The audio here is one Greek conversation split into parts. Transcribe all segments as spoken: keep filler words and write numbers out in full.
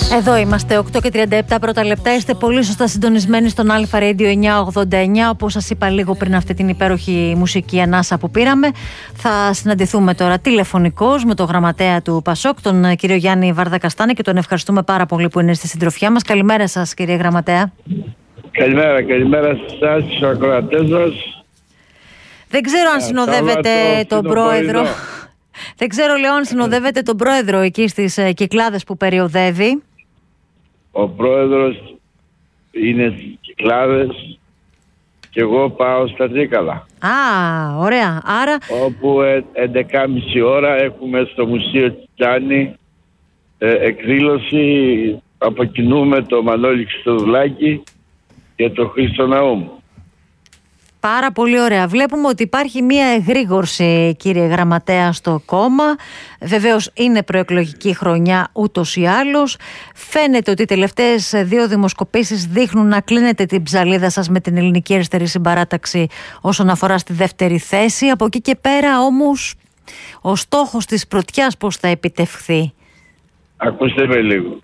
Εδώ είμαστε, οκτώ και τριάντα επτά πρώτα λεπτά. Είστε πολύ σωστά συντονισμένοι στον Αλφα Radio εννιακόσια ογδόντα εννιά. Όπως σας είπα λίγο πριν αυτή την υπέροχη μουσική ανάσα που πήραμε, θα συναντηθούμε τώρα τηλεφωνικώς με τον γραμματέα του Πασόκ, τον κύριο Γιάννη Βαρδακαστάνη, και τον ευχαριστούμε πάρα πολύ που είναι στη συντροφιά μας. Καλημέρα σας, κύριε γραμματέα. Καλημέρα, καλημέρα σας, στους ακροατές σας. Δεν ξέρω αν συνοδεύετε τον πρόεδρο. Δεν ξέρω, λέω, αν συνοδεύετε τον πρόεδρο εκεί στις Κυκλάδες που περιοδεύει. Ο πρόεδρος είναι στις Κυκλάδες και εγώ πάω στα Τρίκαλα. Α, ωραία. Άρα... όπου έντεκα και μισή ώρα έχουμε στο Μουσείο Τσιτσάνη ε, εκδήλωση από κοινού με το Μανώλη Χριστοδουλάκη και το Χρήστο Ναούμ. Πάρα πολύ ωραία. Βλέπουμε ότι υπάρχει μία εγρήγορση, κύριε γραμματέα, στο κόμμα. Βεβαίως είναι προεκλογική χρονιά ούτως ή άλλως. Φαίνεται ότι οι τελευταίες δύο δημοσκοπήσεις δείχνουν να κλείνετε την ψαλίδα σας με την Ελληνική Αριστερή Συμπαράταξη όσον αφορά στη δεύτερη θέση. Από εκεί και πέρα όμως ο στόχος της πρωτιάς πώς θα επιτευχθεί? Ακούστε με λίγο.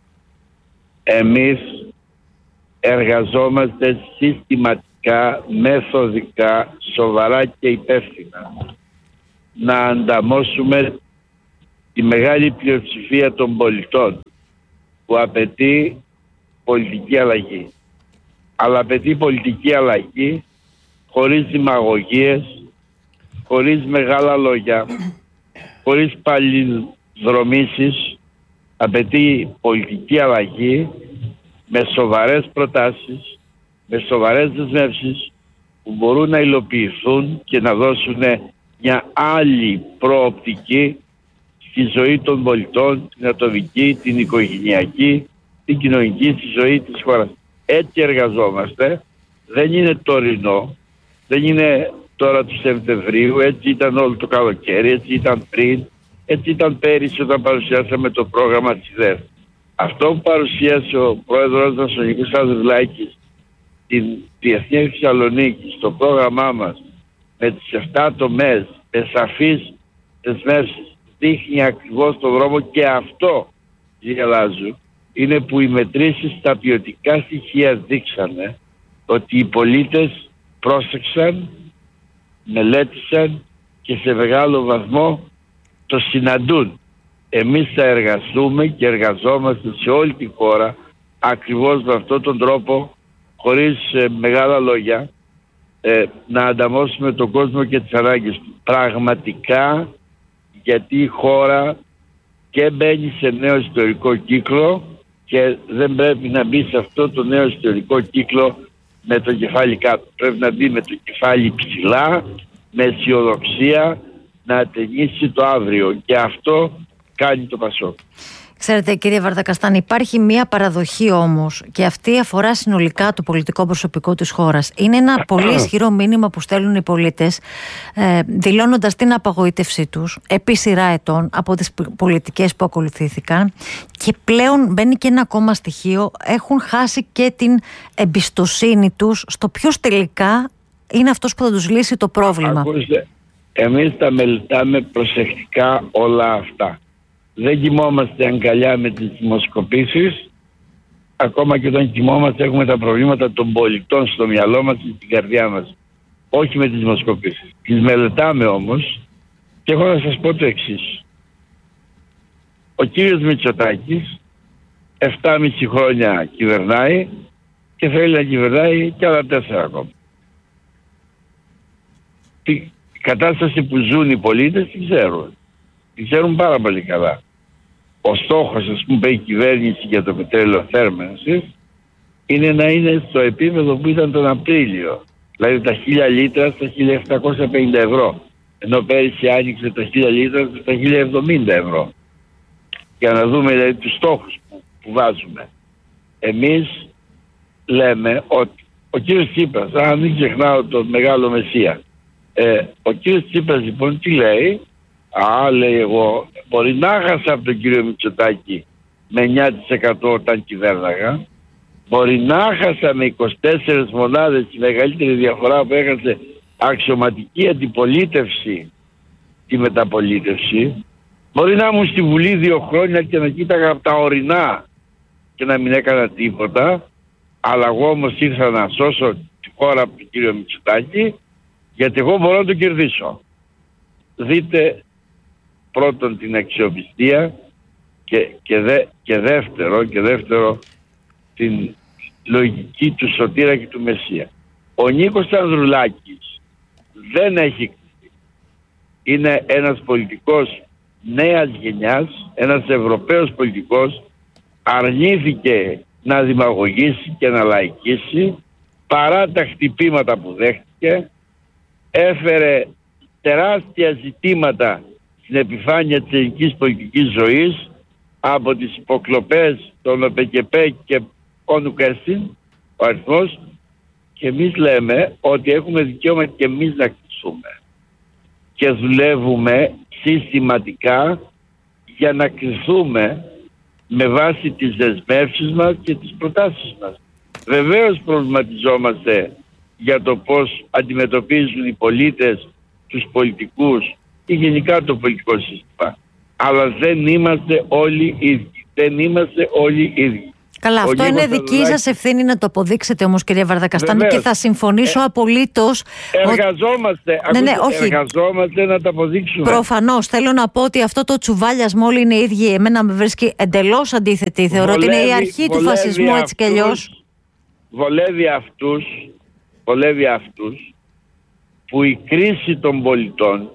Εμείς εργαζόμαστε συστηματικά, μεθοδικά, σοβαρά και υπεύθυνα να ανταμώσουμε τη μεγάλη πλειοψηφία των πολιτών που απαιτεί πολιτική αλλαγή. Αλλά απαιτεί πολιτική αλλαγή χωρίς δημαγωγίες, χωρίς μεγάλα λόγια, χωρίς παλινδρομήσεις. Απαιτεί πολιτική αλλαγή με σοβαρές προτάσεις, με σοβαρές δεσμεύσεις που μπορούν να υλοποιηθούν και να δώσουν μια άλλη προοπτική στη ζωή των πολιτών, την ατομική, την οικογενειακή, την κοινωνική, στη ζωή της χώρας. Έτσι εργαζόμαστε. Δεν είναι τωρινό, δεν είναι τώρα του Σεπτεμβρίου, έτσι ήταν όλο το καλοκαίρι, έτσι ήταν πριν, έτσι ήταν πέρυσι όταν παρουσιάσαμε το πρόγραμμα της ΔΕΘ. Αυτό που παρουσίασε ο πρόεδρος μας, ο Νίκος Ανδρουλάκης, την Διεθνή Θεσσαλονίκη, στο πρόγραμμά μας, με τις εφτά τομές, με σαφείς δεσμεύσεις, δείχνει ακριβώς τον δρόμο, και αυτό, γελάζω, είναι που οι μετρήσεις στα ποιοτικά στοιχεία δείξανε ότι οι πολίτες πρόσεξαν, μελέτησαν και σε μεγάλο βαθμό το συναντούν. Εμείς θα εργαστούμε και εργαζόμαστε σε όλη τη χώρα ακριβώς με αυτόν τον τρόπο, χωρίς ε, μεγάλα λόγια, ε, να ανταμώσουμε τον κόσμο και τις ανάγκες του. Πραγματικά, γιατί η χώρα και μπαίνει σε νέο ιστορικό κύκλο και δεν πρέπει να μπει σε αυτό το νέο ιστορικό κύκλο με το κεφάλι κάτω. Πρέπει να μπει με το κεφάλι ψηλά, με αισιοδοξία, να ατενίσει το αύριο, και αυτό κάνει το Πασόκ. Ξέρετε, κύριε Βαρδακαστάνη, υπάρχει μία παραδοχή όμως, και αυτή αφορά συνολικά το πολιτικό προσωπικό της χώρας. Είναι ένα πολύ ισχυρό μήνυμα που στέλνουν οι πολίτες, ε, δηλώνοντας την απογοήτευσή τους επί σειρά ετών από τις πολιτικές που ακολουθήθηκαν, και πλέον μπαίνει και ένα ακόμα στοιχείο: έχουν χάσει και την εμπιστοσύνη τους στο ποιος τελικά είναι αυτός που θα τους λύσει το πρόβλημα. Ακούστε, εμείς τα μελετάμε προσεκτικά όλα αυτά. Δεν κοιμόμαστε αγκαλιά με τις δημοσκοπήσεις. Ακόμα και όταν κοιμόμαστε έχουμε τα προβλήματα των πολιτών στο μυαλό μας και στην καρδιά μας. Όχι με τις δημοσκοπήσεις. Τις μελετάμε όμως, και έχω να σας πω το εξής. Ο κύριος Μητσοτάκης εφτά και μισή χρόνια κυβερνάει και θέλει να κυβερνάει και άλλα τέσσερα ακόμα. Η κατάσταση που ζουν οι πολίτες την ξέρουν. Την ξέρουν πάρα πολύ καλά. Ο στόχος, ας πούμε, που έχει η κυβέρνηση για το πετρέλαιο θέρμανσης είναι να είναι στο επίπεδο που ήταν τον Απρίλιο. Δηλαδή τα χίλια λίτρα στα χίλια επτακόσια πενήντα ευρώ. Ενώ πέρυσι άνοιξε τα χίλια λίτρα στα χίλια εβδομήντα ευρώ. Για να δούμε δηλαδή τους στόχους που, που βάζουμε. Εμείς λέμε ότι ο κύριος Τσίπρας, αν μην ξεχνάω τον μεγάλο Μεσσία, ε, ο κύριος Τσίπρας λοιπόν τι λέει? Α, λέει, εγώ μπορεί να χάσα από τον κύριο Μητσοτάκη με εννιά τοις εκατό όταν κυβέρναγα, μπορεί να χάσα με είκοσι τέσσερις μονάδες, τη μεγαλύτερη διαφορά που έχασε αξιωματική αντιπολίτευση τη μεταπολίτευση, μπορεί να ήμουν στη Βουλή δύο χρόνια και να κοίταγα από τα ορεινά και να μην έκανα τίποτα, αλλά εγώ όμως ήρθα να σώσω τη χώρα από τον κύριο Μητσοτάκη, γιατί εγώ μπορώ να τον κερδίσω. Δείτε πρώτον την αξιοπιστία και, και, δε, και, δεύτερο, και δεύτερο την λογική του Σωτήρα και του Μεσσία. Ο Νίκος Ανδρουλάκης δεν έχει... Είναι ένας πολιτικός νέας γενιάς, ένας Ευρωπαίος πολιτικός, αρνήθηκε να δημαγωγήσει και να λαϊκίσει παρά τα χτυπήματα που δέχτηκε, έφερε τεράστια ζητήματα στην επιφάνεια της ελληνικής πολιτικής ζωής, από τις υποκλοπές των ΟΠΕΚΕΠΕ και Όνου Κέρστιν, ο αριθμός, και εμείς λέμε ότι έχουμε δικαίωμα και εμείς να κρυθούμε. Και δουλεύουμε συστηματικά για να κρυθούμε με βάση τις δεσμεύσεις μας και τις προτάσεις μας. Βεβαίως προβληματιζόμαστε για το πώς αντιμετωπίζουν οι πολίτες τους πολιτικούς ή γενικά το πολιτικό σύστημα. Αλλά δεν είμαστε όλοι ίδιοι. Δεν είμαστε όλοι ίδιοι. Καλά, αυτό είναι δική Ανδρουλάκη... σας ευθύνη να το αποδείξετε όμως, κυρία Βαρδακαστάνη, και θα συμφωνήσω ε, απολύτως. Εργαζόμαστε, ο... ναι, ναι, όχι. εργαζόμαστε να το αποδείξουμε. Προφανώς, θέλω να πω ότι αυτό το τσουβάλιασμα όλοι είναι ίδιοι, εμένα με βρίσκει εντελώς αντίθετη. Θεωρώ βολεύει, ότι είναι η αρχή του φασισμού, αυτούς, έτσι κι αλλιώς. Βολεύει αυτούς, βολεύει αυτούς που η κρίση των πολιτών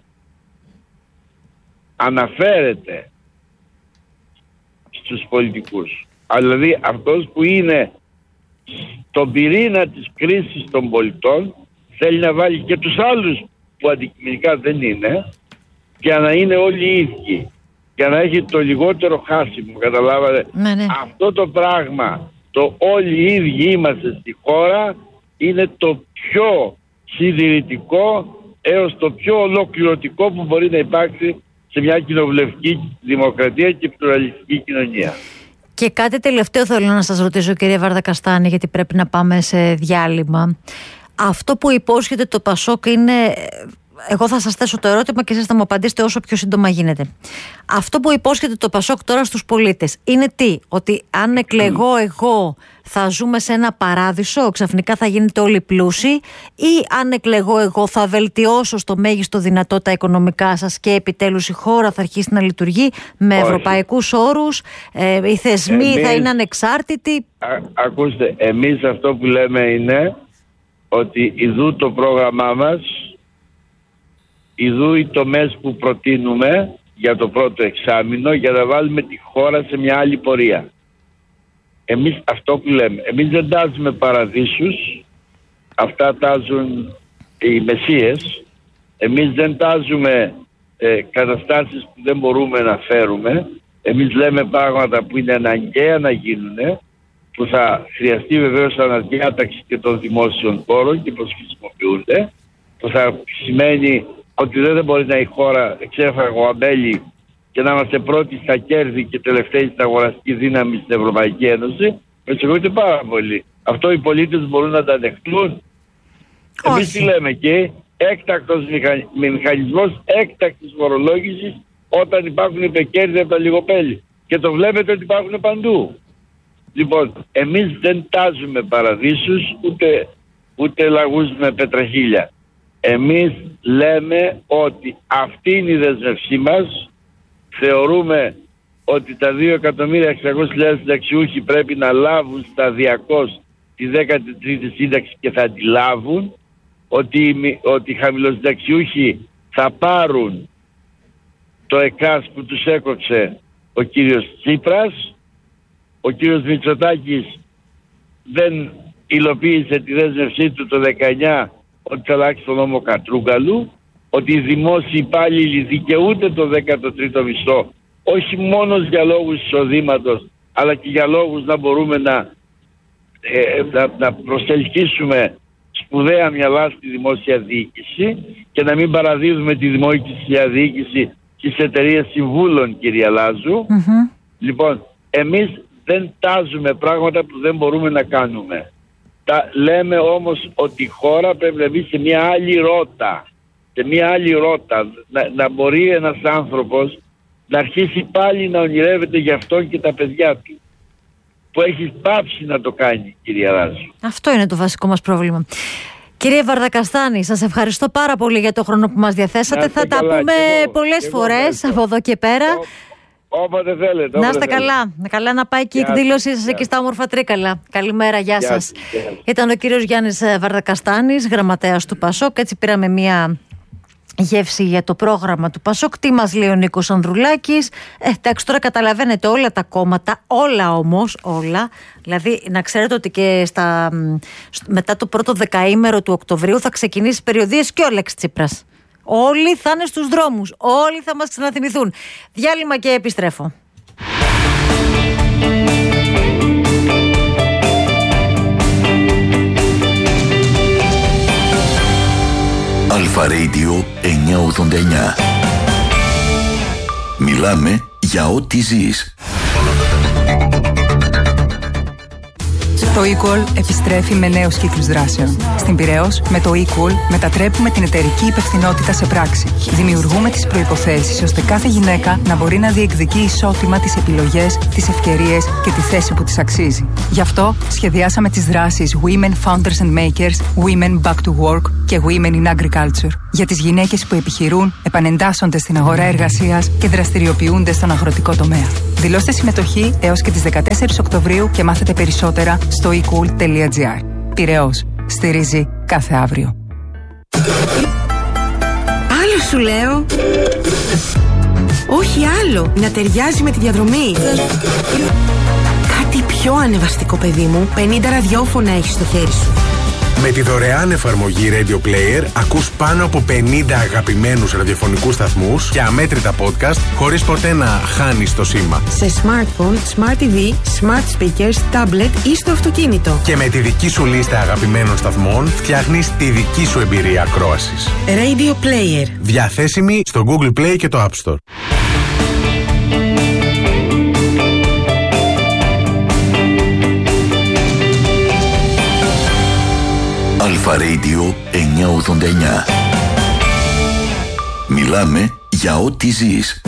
αναφέρεται στους πολιτικούς. Δηλαδή αυτός που είναι στον πυρήνα της κρίσης των πολιτών θέλει να βάλει και τους άλλους που αντικειμενικά δεν είναι, για να είναι όλοι οι ίδιοι, για να έχει το λιγότερο χάσιμο. Καταλάβατε? Ναι, ναι. Αυτό το πράγμα, το όλοι οι ίδιοι είμαστε στη χώρα, είναι το πιο συντηρητικό έως το πιο ολοκληρωτικό που μπορεί να υπάρξει σε μια κοινοβουλευτική δημοκρατία και πλουραλιστική κοινωνία. Και κάτι τελευταίο θέλω να σας ρωτήσω, κυρία Βαρδακαστάνη, γιατί πρέπει να πάμε σε διάλειμμα. Αυτό που υπόσχεται το Πασόκ είναι... Εγώ θα σας θέσω το ερώτημα και εσείς θα μου απαντήσετε όσο πιο σύντομα γίνεται. Αυτό που υπόσχεται το Πασόκ τώρα στους πολίτες είναι τι? Ότι αν εκλεγώ εγώ θα ζούμε σε ένα παράδεισο, ξαφνικά θα γίνετε όλοι πλούσιοι, ή αν εκλεγώ εγώ θα βελτιώσω στο μέγιστο δυνατό τα οικονομικά σας και επιτέλους η χώρα θα αρχίσει να λειτουργεί με Όχι. ευρωπαϊκούς όρους, ε, οι θεσμοί εμείς, θα είναι ανεξάρτητοι? Α, ακούστε, εμείς αυτό που λέμε είναι ότι ιδού το πρόγραμμά μας, ιδού οι τομές που προτείνουμε για το πρώτο εξάμηνο, για να βάλουμε τη χώρα σε μια άλλη πορεία. Εμείς αυτό που λέμε, εμείς δεν τάζουμε παραδείσους, αυτά τάζουν οι μεσίες. Εμείς δεν τάζουμε ε, καταστάσεις που δεν μπορούμε να φέρουμε. Εμείς λέμε πράγματα που είναι αναγκαία να γίνουν, που θα χρειαστεί βεβαίως αναδιάταξη και των δημόσιων χώρων και πώς χρησιμοποιούνται, που θα σημαίνει ότι δεν μπορεί να η χώρα εξέφραγο αμπέλη και να είμαστε πρώτοι στα κέρδη και τελευταίοι στην αγοραστική δύναμη στην Ευρωπαϊκή Ένωση. Με συγχωρείτε πάρα πολύ. Αυτό οι πολίτες μπορούν να τα δεχτούν? Εμείς τι λέμε εκεί? Έκτακτος μηχανι... μηχανισμός έκτακτης φορολόγησης όταν υπάρχουν υπεκέρδη από τα λιγοπέλη. Και το βλέπετε ότι υπάρχουν παντού. Λοιπόν, εμείς δεν τάζουμε παραδείσους ούτε, ούτε λαγούς με πετραχίλια. Εμείς λέμε ότι αυτή είναι η δεσμευσή μας. Θεωρούμε ότι τα δύο εκατομμύρια εξακόσιες χιλιάδες συνταξιούχοι πρέπει να λάβουν σταδιακώς τη δέκατη τρίτη σύνταξη και θα τη λάβουν. Ότι, ότι οι χαμηλοσυνταξιούχοι θα πάρουν το ΕΚΑΣ που τους έκοψε ο κύριος Τσίπρας. Ο κύριος Μητσοτάκης δεν υλοποίησε τη δέσμευσή του το δεκαεννιά ότι θα αλλάξει τον νόμο Κατρούγκαλου, ότι οι δημόσιοι υπάλληλοι δικαιούνται το δέκατο τρίτο μισθό, όχι μόνο για λόγους εισοδήματος, αλλά και για λόγους να μπορούμε να, ε, να, να προσελκύσουμε σπουδαία μυαλά στη δημόσια διοίκηση και να μην παραδίδουμε τη δημόσια διοίκηση στις εταιρείες συμβούλων, κυρία Λάζου. Mm-hmm. Λοιπόν, εμείς δεν τάζουμε πράγματα που δεν μπορούμε να κάνουμε. Τα λέμε όμως ότι η χώρα πρέπει να μπει σε μια άλλη ρότα. Σε μια άλλη ρότα. Να, να μπορεί ένας άνθρωπος να αρχίσει πάλι να ονειρεύεται για αυτόν και τα παιδιά του. που έχει πάψει να το κάνει, κυρία Ράζη. Αυτό είναι το βασικό μας πρόβλημα. Κύριε Βαρδακαστάνη, σας ευχαριστώ πάρα πολύ για το χρόνο που μας διαθέσατε. Θα τα πούμε πολλές φορές από εδώ και πέρα. Όποτε θέλετε. Να είστε καλά. Καλά να πάει και η εκδήλωσή σας εκεί στα όμορφα Τρίκαλα. Καλημέρα, γεια σας. Ήταν ο κύριος Γιάννης Βαρδακαστάνης, γραμματέας του Πασόκ. Έτσι πήραμε μια γεύση για το πρόγραμμα του Πασόκ. Τι μας λέει ο Νίκος Ανδρουλάκης? Ε, εντάξει, τώρα καταλαβαίνετε όλα τα κόμματα, όλα όμως, όλα. Δηλαδή, να ξέρετε ότι και στα, μετά το πρώτο δεκαήμερο του Οκτωβρίου θα ξεκινήσει περιοδίες και ο Λέξ Τσίπρας. Όλοι θα είναι στους δρόμους, όλοι θα μας ξαναθυμηθούν. Διάλειμμα και επιστρέφω. Αλφα Radio εννιακόσια ογδόντα εννιά. Μιλάμε για ό,τι ζεις. Το Equal επιστρέφει με νέους κύκλους δράσεων. Στην Πειραιώς, με το Equal μετατρέπουμε την εταιρική υπευθυνότητα σε πράξη. Δημιουργούμε τις προϋποθέσεις ώστε κάθε γυναίκα να μπορεί να διεκδικεί ισότιμα τις επιλογές, τις ευκαιρίες και τη θέση που της αξίζει. Γι' αυτό σχεδιάσαμε τις δράσεις Women Founders and Makers, Women Back to Work και Women in Agriculture. Για τις γυναίκες που επιχειρούν, επανεντάσσονται στην αγορά εργασίας και δραστηριοποιούνται στον αγροτικό τομέα. Δηλώστε συμμετοχή έως και τις δεκατέσσερις Οκτωβρίου και μάθετε περισσότερα στο e cool τελεία gr. Πειραιώς. Στηρίζει κάθε αύριο. Άλλο σου λέω. Όχι άλλο. Να ταιριάζει με τη διαδρομή. Κάτι πιο ανεβαστικό, παιδί μου. πενήντα ραδιόφωνα έχεις στο χέρι σου. Με τη δωρεάν εφαρμογή Radio Player ακούς πάνω από πενήντα αγαπημένους ραδιοφωνικούς σταθμούς και αμέτρητα podcast χωρίς ποτέ να χάνεις το σήμα. Σε smartphone, smart τι βι, smart speakers, tablet ή στο αυτοκίνητο. Και με τη δική σου λίστα αγαπημένων σταθμών φτιάχνεις τη δική σου εμπειρία ακρόασης. Radio Player. Διαθέσιμη στο Google Play και το App Store. Αλφα Radio εννιακόσια ογδόντα εννιά. Μιλάμε για ό,τι ζεις.